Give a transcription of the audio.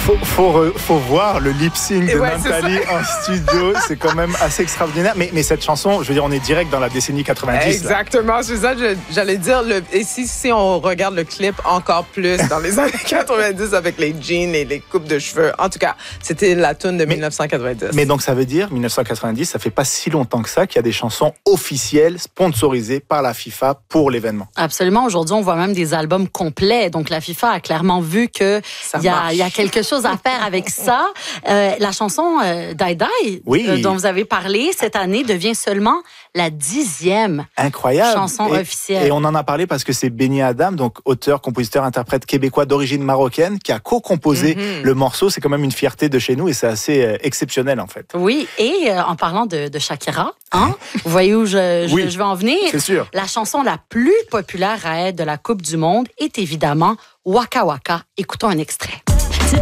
Faut voir le lip-sync de Nathalie en studio. C'est quand même assez extraordinaire. Mais cette chanson, je veux dire, on est direct dans la décennie 90. Exactement, là. C'est ça que j'allais dire. Et si on regarde le clip encore plus dans les années 90 avec les jeans et les coupes de cheveux. En tout cas, c'était la tune de 1990. Mais donc, ça veut dire, 1990, ça fait pas si longtemps que ça qu'il y a des chansons officielles sponsorisées par la FIFA pour l'événement. Absolument. Aujourd'hui, on voit même des albums complets. Donc, la FIFA a clairement vu qu'il y a quelque chose à faire avec ça. La chanson Die Die, dont vous avez parlé, cette année, devient seulement la 10e chanson officielle. Et on en a parlé parce que c'est Benny Adam, donc auteur, compositeur, interprète québécois d'origine marocaine, qui a co-composé le morceau. C'est quand même une fierté de chez nous et c'est assez exceptionnel, en fait. Oui, et en parlant de Shakira, vous voyez où je vais en venir? C'est sûr. La chanson la plus populaire à être de la Coupe du Monde est évidemment Waka Waka. Écoutons un extrait.